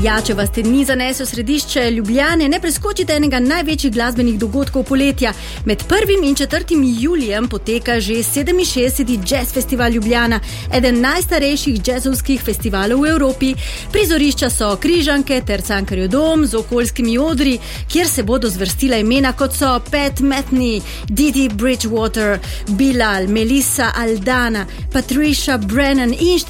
Ja, če vas te dni zanese v središče Ljubljane, ne preskočite enega največjih glasbenih dogodkov poletja. Med 1. in 4. julijem poteka že 67. Jazz Festival Ljubljana, eden najstarejših jazzovskih festivalov v Evropi. Prizorišča so Križanke ter Cankarjev dom z okoljskimi odri, kjer se bodo zvrstila imena kot so Pat Metheny, Didi Bridgewater, Bilal, Melissa Aldana, Patricia Brennan in